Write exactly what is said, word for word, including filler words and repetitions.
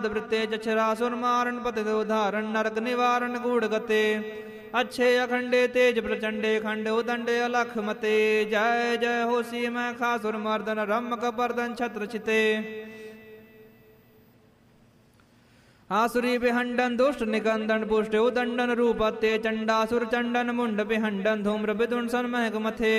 वृत्ते जक्षरासुर मारण पतित उदाहरण नरक निवारण गूढ़ गते अच्छे अखंडे तेज प्रचंडे खंड उदंडे अलख मते जय जय हो सी मैं खासुर मर्दन रम कपर्दन छत्र चिते आसुरी विहंडन दुष्ट निकंदन पुष्ट उदंडन रूपते चंडासुर चंडन मुंड विहंडन धूम्र विदुन सन्महक मथे